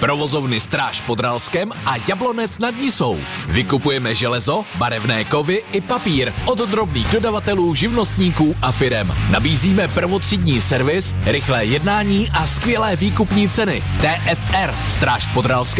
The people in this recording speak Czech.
Provozovny Stráž pod Ralskem a Jablonec nad Nisou. Vykupujeme železo, barevné kovy i papír od drobných dodavatelů, živnostníků a firem. Nabízíme prvotřídní servis, rychlé jednání a skvělé výkupní ceny. TSR Stráž pod Ralskem